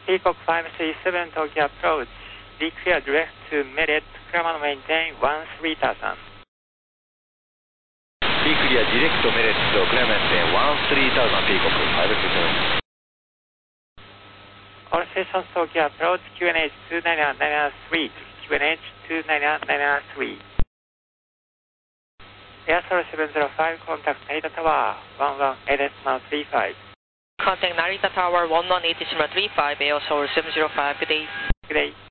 Peacock 537 Tokyo approach. Be clear direct to Merit, climb and maintain 13,000. Be clear direct to Merit, climb and maintain 13,000 Peacock 537. All stations Tokyo approach, QNH 29993, QNH 29993. Airsoul 705, contact Narita Tower 11-8-35. Contact Narita Tower 11-8-35, Airsoul 705, good day. Good day.